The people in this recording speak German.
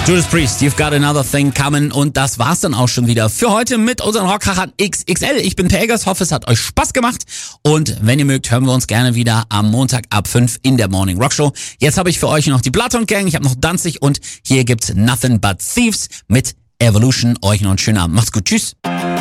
Judas Priest, You've Got Another Thing Coming. Und das war's dann auch schon wieder für heute mit unseren Rockkrachern XXL. Ich bin Pelgers, hoffe es hat euch Spaß gemacht. Und wenn ihr mögt, hören wir uns gerne wieder am Montag ab 5 in der Morning Rock Show. Jetzt habe ich für euch noch die Bloodhound Gang, ich habe noch Danzig und hier gibt's Nothing But Thieves mit Evolution. Euch noch einen schönen Abend. Macht's gut, tschüss.